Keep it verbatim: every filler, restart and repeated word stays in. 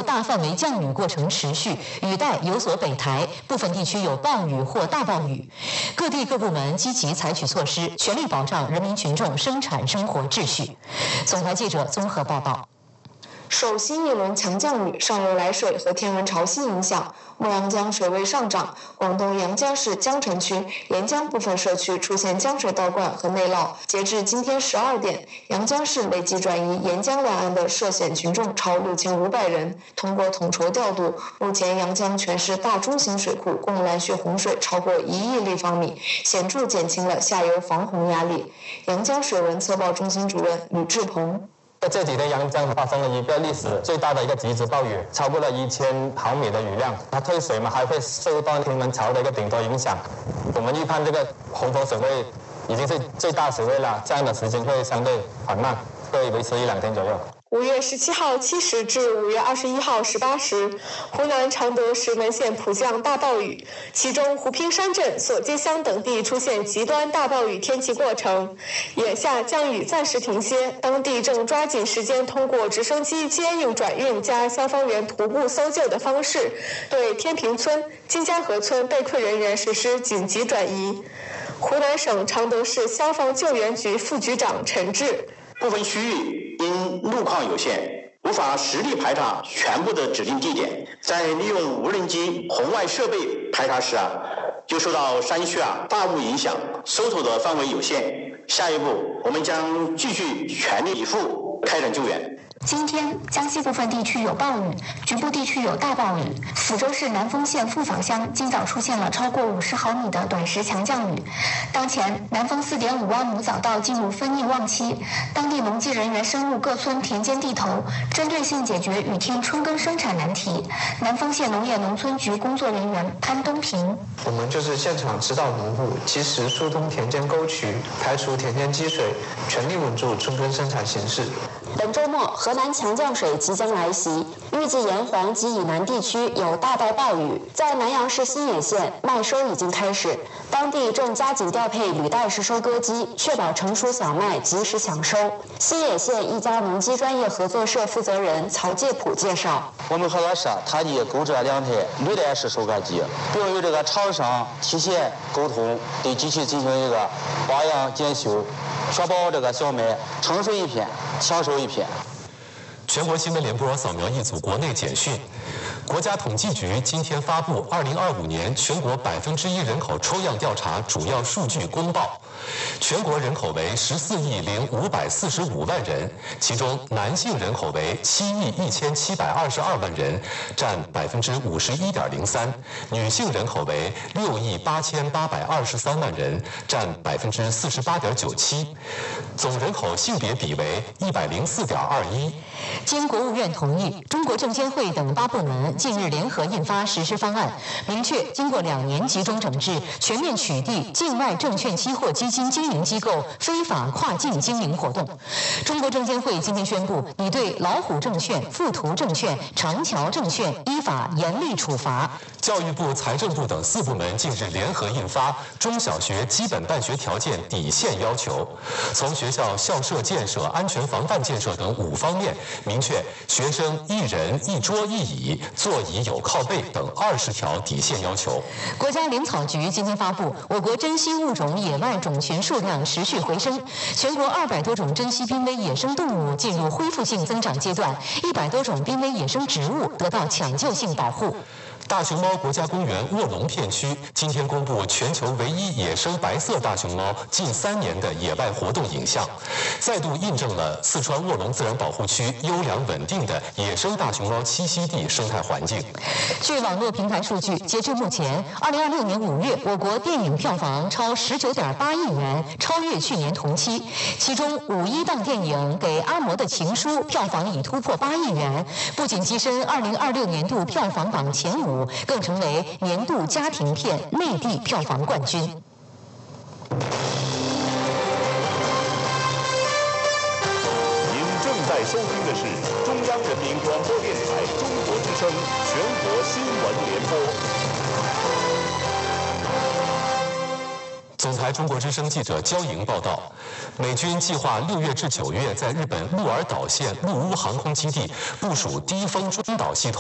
大范围降雨过程持续，雨带有所北抬，部分地区有暴雨或大暴雨。各地各部门积极采取措施，全力保障人民群众生产生活秩序。总台记者综合报道。 受新一轮强降雨、上游来水和天文潮汐影响，墨阳江水位上涨，广东阳江市江城区沿江部分社区出现江水倒灌和内涝。截至今天十二点，阳江市累计转移沿江两岸的涉险群众超六千五百人。通过统筹调度，目前阳江全市大中型水库共拦蓄洪水超过一亿立方米，显著减轻了下游防洪压力。阳江水文测报中心主任吕志鹏。 这几天阳江发生了一个历史最大的一个极值暴雨，超过了一千毫米的雨量。它退水嘛，还会受到天文潮的一个顶多影响。我们预判这个洪峰水位已经是最大水位了，这样的时间会相对缓慢，会维持一两天左右。 五月十七号七时至五月二十一号十八时，湖南常德石门县普降大暴雨，其中湖滨山镇、索街乡等地出现极端大暴雨天气过程。眼下降雨暂时停歇，当地正抓紧时间通过直升机接应转运加消防员徒步搜救的方式，对天平村、金家河村被困人员实施紧急转移。湖南省常德市消防救援局副局长陈志。 部分区域因路况有限，无法实地排查全部的指定地点，在利用无人机、红外设备排查时啊，就受到山区啊大雾影响，搜索的范围有限。下一步，我们将继续全力以赴开展救援。 今天，江西部分地区有暴雨，局部地区有大暴雨。抚州市南丰县富坊乡今早出现了超过五十毫米的短时强降雨。当前，南丰四点五万亩早稻进入分蘖旺期，当地农技人员深入各村田间地头，针对性解决雨天春耕生产难题。南丰县农业农村局工作人员潘东平： 我们就是现场指导农户及时疏通田间沟渠，排除田间积水，全力稳住春耕生产形势。 本周末，河南强降水即将来袭，预计沿黄及以南地区有大到暴雨。在南阳市新野县，麦收已经开始，当地正加紧调配履带式收割机，确保成熟小麦及时抢收。新野县一家农机专业合作社负责人曹介普介绍： 我们合作社它的购置了两台履带式收割机，并与这个厂商提前沟通，对机器进行一个保养检修，确保这个小麦成熟一片，抢收一片。 全国新闻联播扫描一组国内简讯。国家统计局今天发布二零二五年全国百分之一人口抽样调查主要数据公报。全国人口为十四亿零五百四十五万人，其中男性人口为七亿一千七百二十二万人，占百分之五十一点零三；女性人口为六亿八千八百二十三万人，占百分之四十八点九七。总人口性别比为一百零四点二一。 经国务院同意，中国证监会等八部门近日联合印发实施方案，明确经过两年集中整治，全面取缔境外证券期货基金经营机构非法跨境经营活动。中国证监会今天宣布，已对老虎证券、富途证券、长桥证券依法严厉处罚。 教育部、财政部等四部门近日联合印发《中小学基本办学条件底线要求》，从学校校舍建设、安全防范建设等五方面明确学生一人一桌一椅、座椅有靠背等二十条底线要求。 国家林草局今天发布，我国珍稀物种野外种群数量持续回升，全国二百多种珍稀濒危野生动物进入恢复性增长阶段，一百多种濒危野生植物得到抢救性保护。 大熊猫国家公园卧龙片区今天公布全球唯一野生白色大熊猫近三年的野外活动影像，再度印证了四川卧龙自然保护区优良稳定的野生大熊猫栖息地生态环境。 据网络平台数据，截至目前，二零二六年五月，我国电影票房超十九点八亿元，超越去年同期。其中，五一档电影《给阿嬷的情书》票房已突破八亿元，不仅跻身二零二六年度票房榜前五，更成为年度家庭片内地票房冠军。您正在收听的是中央人民广播电台中国之声全国新闻联播。 总台中国之声记者焦莹报道，美军计划六月至九月在日本鹿儿岛县陆屋航空基地部署低风中导系统。